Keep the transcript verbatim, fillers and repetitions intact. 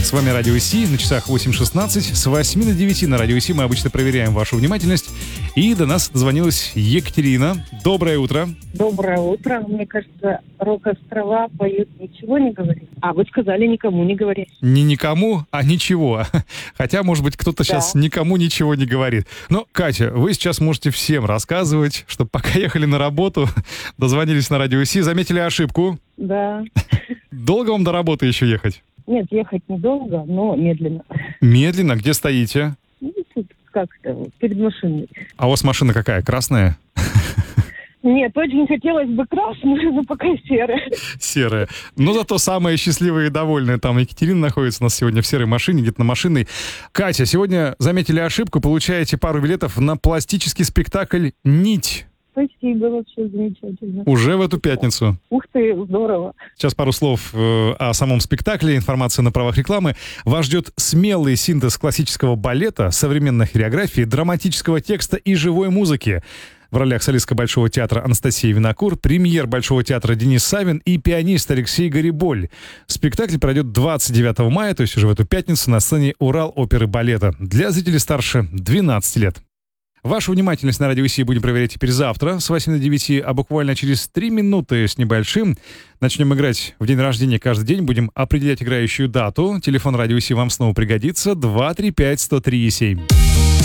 С вами Радио Си, на часах восемь шестнадцать. С восьми до девяти на Радио Си мы обычно проверяем вашу внимательность. И до нас дозвонилась Екатерина. Доброе утро. Доброе утро. Мне кажется, рок-острова поют «Ничего не говорит». А вы сказали «никому не говорить». Не никому, а ничего. Хотя, может быть, кто-то да. сейчас никому ничего не говорит. Но, Катя, вы сейчас можете всем рассказывать, что пока ехали на работу, дозвонились на Радио Си, заметили ошибку. Да. Долго вам до работы еще ехать? Нет, ехать недолго, но медленно. Медленно? Где стоите? Ну, тут как-то, перед машиной. А у вас машина какая, красная? Нет, очень хотелось бы красную, но пока серая. Серая. Но зато самая счастливая и довольная там Екатерина находится у нас сегодня в серой машине, где-то на машинной. Катя, сегодня заметили ошибку, получаете пару билетов на пластический спектакль «Нить». Спасибо, вообще замечательно. Уже в эту пятницу. Ух ты, здорово. Сейчас пару слов э, о самом спектакле, информация на правах рекламы. Вас ждет смелый синтез классического балета, современной хореографии, драматического текста и живой музыки. В ролях солистка Большого театра Анастасия Винокур, премьер Большого театра Денис Савин и пианист Алексей Гариболь. Спектакль пройдет двадцать девятого мая, то есть уже в эту пятницу, на сцене Урал оперы балета для зрителей старше двенадцати лет. Вашу внимательность на Радио Си будем проверять теперь завтра с восьми до девяти, а буквально через три минуты с небольшим начнем играть в день рождения каждый день. Будем определять играющую дату. Телефон Радио Си вам снова пригодится. два три пять сто три семь.